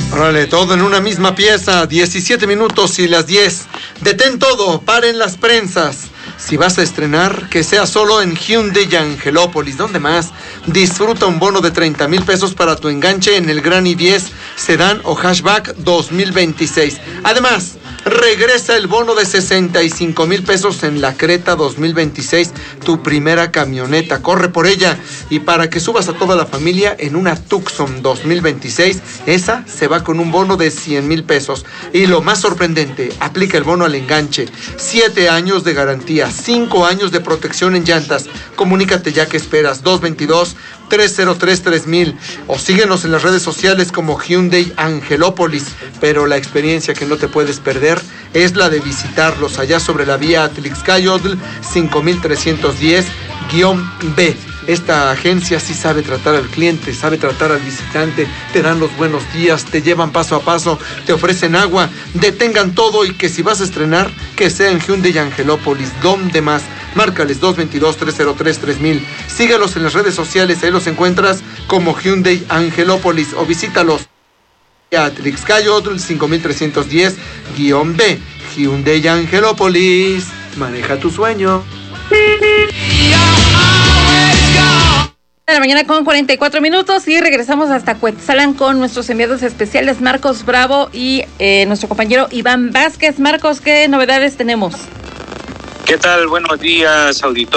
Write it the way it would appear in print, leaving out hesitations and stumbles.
Órale, todo en una misma pieza, 17 minutos y las 10. Detén todo, paren las prensas. Si vas a estrenar, que sea solo en Hyundai Angelópolis. ¿Dónde más? Disfruta un bono de 30,000 pesos para tu enganche en el Gran i10 Sedán o Hatchback 2026. Además, regresa el bono de 65,000 pesos en la Creta 2026, tu primera camioneta. Corre por ella. Y para que subas a toda la familia en una Tucson 2026, esa se va con un bono de 100,000 pesos. Y lo más sorprendente, aplica el bono al enganche. 7 años de garantía, 5 años de protección en llantas. Comunícate ya, que esperas. 222-303-3000 o síguenos en las redes sociales como Hyundai Angelópolis. Pero la experiencia que no te puedes perder es la de visitarlos allá sobre la vía Atlixcayotl 5310-B. Esta agencia sí sabe tratar al cliente, sabe tratar al visitante, te dan los buenos días, te llevan paso a paso, te ofrecen agua. Detengan todo y que si vas a estrenar, que sea en Hyundai Angelópolis. ¿Dónde más? Márcales 222-303-3000. Síguelos en las redes sociales, ahí los encuentras como Hyundai Angelópolis o visítalos. Atlixcayotl 5310-B. Hyundai Angelópolis. Maneja tu sueño. De la mañana con 44 minutos y regresamos hasta Cuetzalan con nuestros enviados especiales Marcos Bravo y nuestro compañero Iván Vázquez. Marcos, ¿qué novedades tenemos? ¿Qué tal? Buenos días, auditor.